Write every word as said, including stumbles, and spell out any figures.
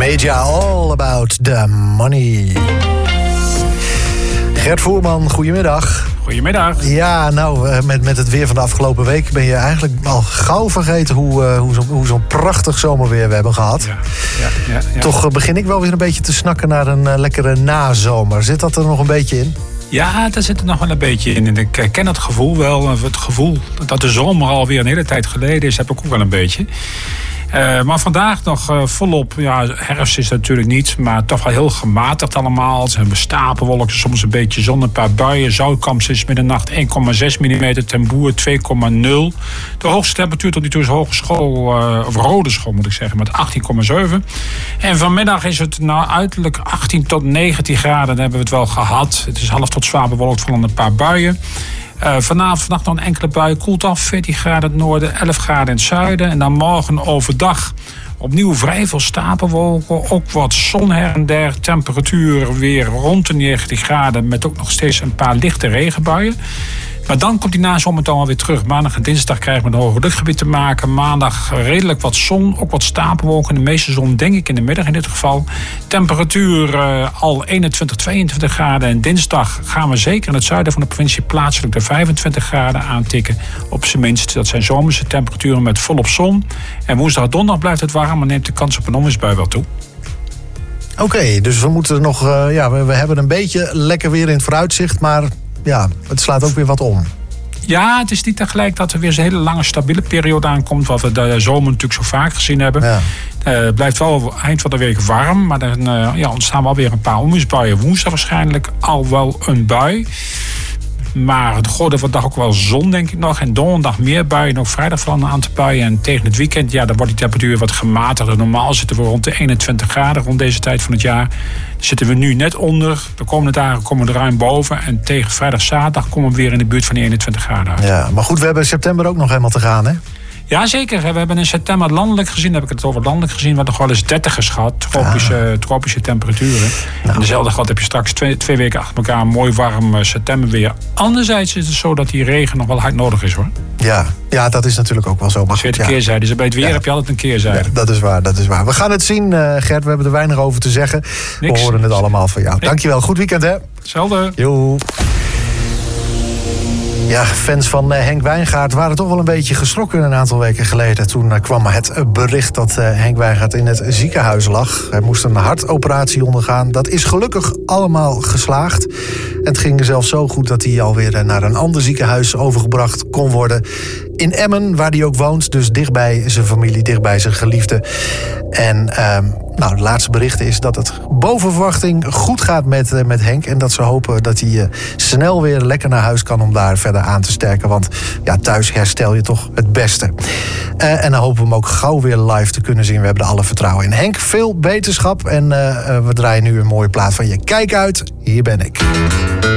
Aja, all about the money. Gert Voerman, goedemiddag. Goedemiddag. Ja, nou, met, met het weer van de afgelopen week ben je eigenlijk al gauw vergeten hoe, uh, hoe, zo, hoe zo'n prachtig zomerweer we hebben gehad. Ja, ja, ja, ja. Toch uh, begin ik wel weer een beetje te snakken naar een uh, lekkere nazomer. Zit dat er nog een beetje in? Ja, daar zit er nog wel een beetje in. En ik ken het gevoel wel. Het gevoel dat de zomer alweer een hele tijd geleden is, heb ik ook wel een beetje. Uh, maar vandaag nog uh, volop, ja, herfst is het natuurlijk niet, maar toch wel heel gematigd allemaal. Ze hebben stapelwolken, soms een beetje zon, een paar buien. Zoutkamp is middernacht één komma zes millimeter, Ten Boer twee komma nul. De hoogste temperatuur tot nu toe is hogeschool, uh, of rode school moet ik zeggen, met achttien komma zeven. En vanmiddag is het nou uiterlijk achttien tot negentien graden, dan hebben we het wel gehad. Het is half tot zwaar bewolkt van een paar buien. Uh, vanavond vannacht nog een enkele bui, koelt af, veertien graden in het noorden, elf graden in het zuiden. En dan morgen overdag opnieuw vrij veel stapelwolken, ook wat zon her en der. Temperatuur weer rond de negentien graden met ook nog steeds een paar lichte regenbuien. Maar dan komt die nazomer dan weer terug. Maandag en dinsdag krijgen we met een hoge luchtgebied te maken. Maandag redelijk wat zon, ook wat stapelwolken. De meeste zon denk ik in de middag in dit geval. Temperatuur uh, al eenentwintig, tweeëntwintig graden. En dinsdag gaan we zeker in het zuiden van de provincie plaatselijk de vijfentwintig graden aantikken. Op zijn minst, dat zijn zomerse temperaturen met volop zon. En woensdag en donderdag blijft het warm, maar neemt de kans op een onweersbui wel toe. Oké, okay, dus we moeten nog, uh, ja, we, we hebben een beetje lekker weer in het vooruitzicht, maar ja, het slaat ook weer wat om. Ja, het is niet tegelijk dat er weer een hele lange stabiele periode aankomt, wat we de zomer natuurlijk zo vaak gezien hebben. Ja. Uh, het blijft wel eind van de week warm, maar dan uh, ja, ontstaan wel weer een paar onweersbuien. Woensdag waarschijnlijk al wel een bui. Maar het gooide vandaag ook wel zon, denk ik nog. En donderdag meer buien. Ook vrijdag vallen een aantal buien. En tegen het weekend, ja, dan wordt die temperatuur wat gematigder. Normaal zitten we rond de eenentwintig graden rond deze tijd van het jaar. Zitten we nu net onder. De komende dagen komen we er ruim boven. En tegen vrijdag, zaterdag komen we weer in de buurt van die eenentwintig graden uit. Ja, maar goed, we hebben september ook nog helemaal te gaan, hè? Ja, zeker. We hebben in september landelijk gezien, heb ik het over landelijk gezien, wat nog wel eens dertigers gehad. Tropische, ah. tropische temperaturen. Nou. En dezelfde gehad heb je straks twee, twee weken achter elkaar een mooi warm september weer. Anderzijds is het zo dat die regen nog wel hard nodig is, hoor. Ja, ja, dat is natuurlijk ook wel zo. Dat is weer de keerzijde. Dus bij het weer ja. heb je altijd een keerzijde. Ja, dat is waar, dat is waar. We gaan het zien, uh, Gert. We hebben er weinig over te zeggen. Niks. We horen het allemaal van jou. Niks. Dankjewel. Goed weekend, hè? Hetzelfde. Joe. Ja, fans van Henk Wijngaard waren toch wel een beetje geschrokken een aantal weken geleden. Toen kwam het bericht dat Henk Wijngaard in het ziekenhuis lag. Hij moest een hartoperatie ondergaan. Dat is gelukkig allemaal geslaagd. En het ging zelfs zo goed dat hij alweer naar een ander ziekenhuis overgebracht kon worden. In Emmen, waar hij ook woont. Dus dichtbij zijn familie, dichtbij zijn geliefde. En uh, nou, de laatste berichten is dat het boven verwachting goed gaat met, uh, met Henk. En dat ze hopen dat hij uh, snel weer lekker naar huis kan om daar verder aan te sterken. Want ja, thuis herstel je toch het beste. Uh, en dan hopen we hem ook gauw weer live te kunnen zien. We hebben er alle vertrouwen in. Henk, veel beterschap. En uh, uh, we draaien nu een mooie plaat van je. Kijk uit, hier ben ik.